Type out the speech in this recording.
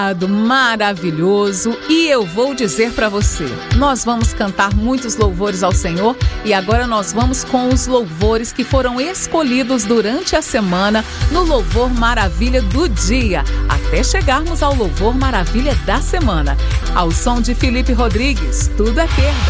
Maravilhoso, e eu vou dizer para você, nós vamos cantar muitos louvores ao Senhor e agora nós vamos com os louvores que foram escolhidos durante a semana no Louvor Maravilha do dia, até chegarmos ao Louvor Maravilha da semana, ao som de Felipe Rodrigues, Tudo é Perda.